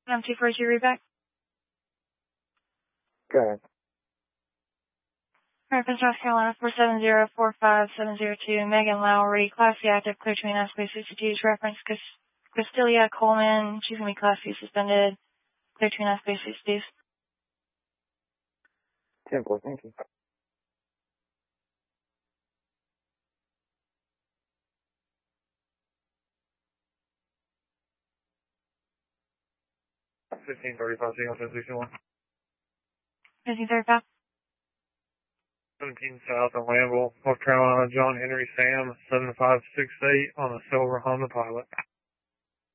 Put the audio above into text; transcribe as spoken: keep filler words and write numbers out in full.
M two four two, read back. Go ahead. American North Carolina four seven zero four five seven zero two, Megan Lowry, Class C active, clear to United Space sixty-two, reference Cristelia Coleman, she's going to be Class C suspended, clear to United Space sixty-two. ten four, thank you. fifteen thirty-five, Seahawks ten sixty-one. fifteen thirty-five. seventeen South on Lambeau, North Carolina, John Henry Sam, seven five six eight on a silver Honda Pilot.